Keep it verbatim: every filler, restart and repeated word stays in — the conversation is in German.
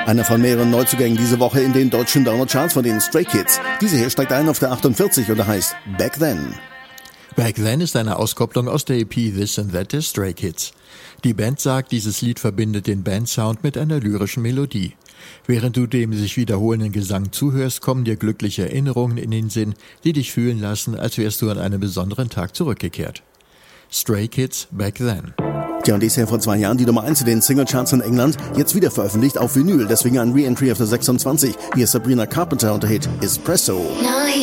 Einer von mehreren Neuzugängen diese Woche in den deutschen Download-Charts von den Stray Kids. Diese hier steigt ein auf der achtundvierzig und er heißt Back Then. Back Then ist eine Auskopplung aus der E P This and That der Stray Kids. Die Band sagt, dieses Lied verbindet den Bandsound mit einer lyrischen Melodie. Während du dem sich wiederholenden Gesang zuhörst, kommen dir glückliche Erinnerungen in den Sinn, die dich fühlen lassen, als wärst du an einen besonderen Tag zurückgekehrt. Stray Kids, Back Then. Tja, und die ist ja vor zwei Jahren die Nummer eins in den Singlecharts in England, jetzt wieder veröffentlicht auf Vinyl, deswegen ein Re-Entry auf der sechsundzwanzig. Hier ist Sabrina Carpenter und der Hit Espresso.